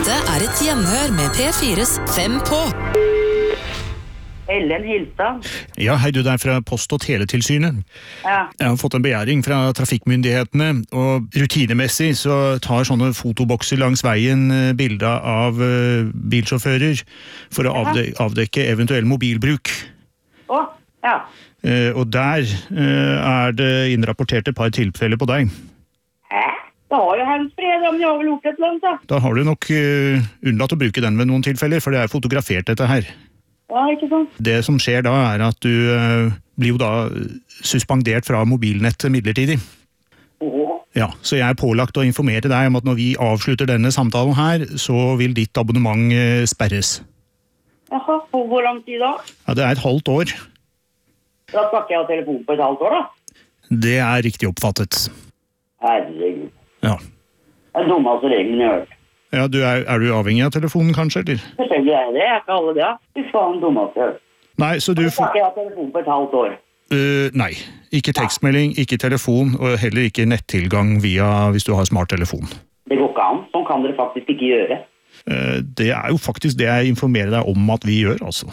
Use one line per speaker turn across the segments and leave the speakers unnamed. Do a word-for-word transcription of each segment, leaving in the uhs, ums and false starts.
Dette er et gjenhør med P fires Fem på.
Ellen Hilstad.
Ja, hei du, der fra Post- og Teletilsynet.
Ja.
Jeg har fått en begjæring fra trafikkmyndighetene, og rutinemessig så tar sånne fotobokser langs veien eh, bilder av eh, bilsjåfører for å avde avdekke eventuell mobilbruk.
Å, ja.
Eh, og der eh, er det innrapportert et par tilfeller på deg.
Hæ? Det har jo handsfred, om jeg har vel gjort et eller annet, da.
Da har du nok uh, unnlatt å bruke den ved noen tilfeller, for det er fotografert dette her.
Ja, ikke sant?
Det som skjer da er at du uh, blir jo da suspendert fra mobilnettet midlertidig.
Åh.
Ja, så jeg er pålagt å informere deg om at når vi avslutter denne samtalen her, så vil ditt abonnement uh, sperres.
Jaha, på hvor lang tid da?
Ja, det er et halvt år.
Da snakker jeg av telefon på et halvt år, da.
Det er riktig oppfattet.
Herregud.
Ja.
Det er den dummeste regelen jeg har hørt.
Ja, du er, er du avhengig av telefonen kanskje, eller?
Selvfølgelig er jeg det, jeg er ikke alle det. Fy faen, dummeste jeg har hørt.
Nei, så du
Da
får...
snakker jeg av telefon på et halvt år.
Uh, nei, ikke tekstmelding, ikke telefon, og heller ikke nettilgang via hvis du har smarttelefon.
Det går ikke an. Sånn kan dere faktisk ikke gjøre.
Uh, det er jo faktisk det jeg informerer deg om at vi gjør, altså.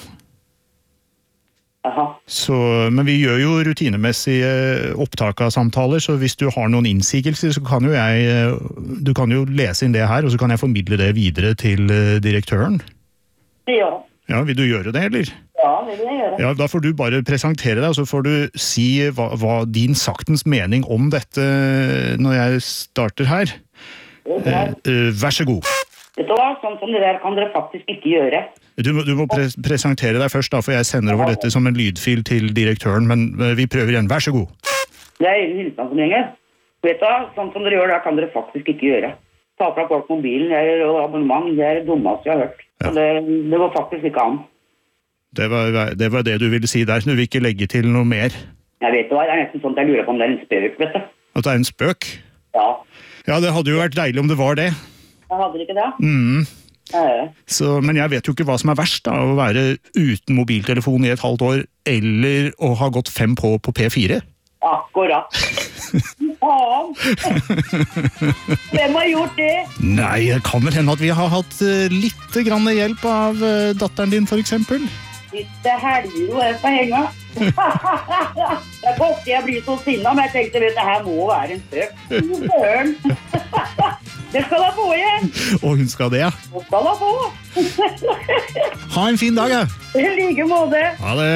Jaha.
Så, men vi gjør jo rutinemessige opptak av samtaler, så hvis du har noen innsigelser, så kan jo jeg, du kan jo lese inn det her, og så kan jeg formidle det videre til uh, direktøren.
Ja.
Ja, vil du gjøre det, eller?
Ja, det vil jeg gjøre.
Ja, da får du bare presentere deg, og så får du si hva, hva din saktens mening om dette når jeg starter her.
Det er bra.
Uh, uh, vær så god.
Vet du hva? Sånn som det der kan dere faktisk ikke gjøre.
Du, må- du må pre presentere deg først, da, for jeg sender over dette som en lydfil til direktøren, men uh, vi prøver igjen. Vær så god.
Det er Ellen Hilstad som ringer. Vet du hva? Sånn som dere gjør, det kan dere faktisk ikke gjøre. Ta fra folk mobilen, det er og abonnement, det er det dummeste jeg har hørt.
Ja.
Så Det, det går faktisk ikke an.
Det var, det var det du ville si der. Du vil ikke legge til noe mer.
Jeg vet hva, det er nesten sånn at jeg lurer på om det er en spøk, vet du.
At det er en spøk?
Ja,
Ja, det hadde jo vært deilig om det var det.
jeg hadde ikke det.
Mm.
Ja, ja.
Så, men jeg vet jo ikke hva som er verst, da, å være uten mobiltelefon i et halvt år, eller å ha gått fem på på P fire.
Akkurat. Faen! Hvem har gjort det?
Nei, det kan vel hende at vi har hatt uh, litt grann hjelp av uh, datteren din, for eksempel.
Siste helgero jeg skal henge. Det er godt jeg blir så sinna, men jeg tenkte, vet du, det her må være en spøk. Fy søren. Det skal da få igjen.
Og hun skal det, ja.
Det skal da få.
Ha en fin dag, ja.
I like måte.
Ha det.